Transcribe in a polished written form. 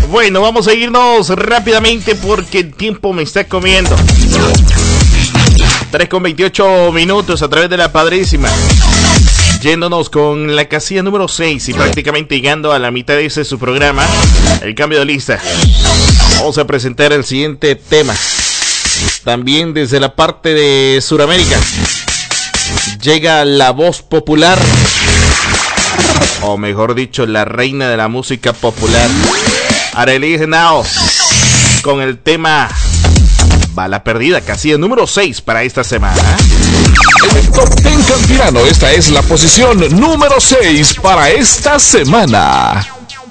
Bueno, vamos a irnos rápidamente porque el tiempo me está comiendo. 3:28 a través de la padrísima. Yéndonos con la casilla número 6 y prácticamente llegando a la mitad de ese su programa, el cambio de lista. Vamos a presentar el siguiente tema. También desde la parte de Sudamérica llega la voz popular, o mejor dicho, la reina de la música popular, Arely Henao, con el tema Bala Perdida, casilla número 6 para esta semana. En el Top 10 Campirano, esta es la posición número 6 para esta semana.